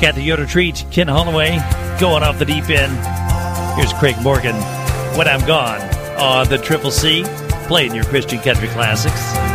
Kathy Yoder Treat, Ken Holloway, going off the deep end. Here's Craig Morgan, When I'm Gone, on the Triple C, playing your Christian country classics.